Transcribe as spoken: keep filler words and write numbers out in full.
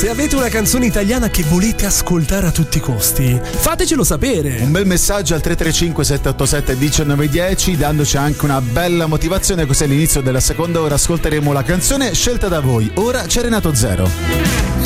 Se avete una canzone italiana che volete ascoltare a tutti i costi, fatecelo sapere. Un bel messaggio al tre tre cinque sette otto sette uno nove uno zero, dandoci anche una bella motivazione, così all'inizio della seconda ora ascolteremo la canzone scelta da voi. Ora c'è Renato Zero.